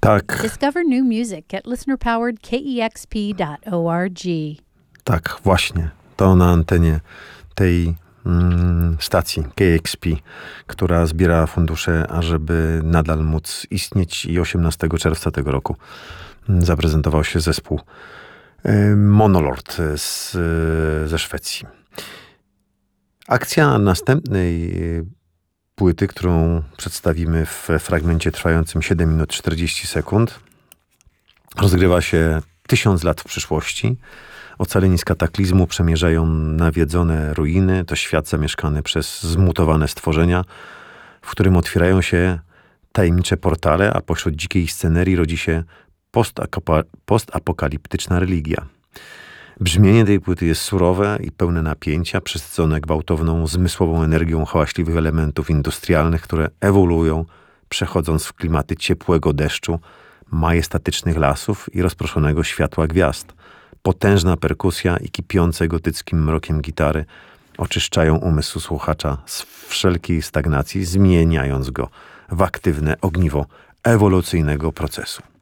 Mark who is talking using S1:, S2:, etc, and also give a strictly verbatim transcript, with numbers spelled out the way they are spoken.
S1: Tak.
S2: Discover new music at listener powered k e x p dot org.
S1: Tak, właśnie. To na antenie tej mm, stacji K X P, która zbiera fundusze, ażeby nadal móc istnieć, i osiemnastego czerwca tego roku zaprezentował się zespół Monolord z, ze Szwecji. Akcja następnej płyty, którą przedstawimy w fragmencie trwającym siedem minut czterdzieści sekund, rozgrywa się tysiąc lat w przyszłości. Ocaleni z kataklizmu przemierzają nawiedzone ruiny. To świat zamieszkany przez zmutowane stworzenia, w którym otwierają się tajemnicze portale, a pośród dzikiej scenerii rodzi się postapokaliptyczna religia. Brzmienie tej płyty jest surowe i pełne napięcia, przesycone gwałtowną, zmysłową energią hałaśliwych elementów industrialnych, które ewoluują, przechodząc w klimaty ciepłego deszczu, majestatycznych lasów i rozproszonego światła gwiazd. Potężna perkusja i kipiące gotyckim mrokiem gitary oczyszczają umysł słuchacza z wszelkiej stagnacji, zmieniając go w aktywne ogniwo ewolucyjnego procesu.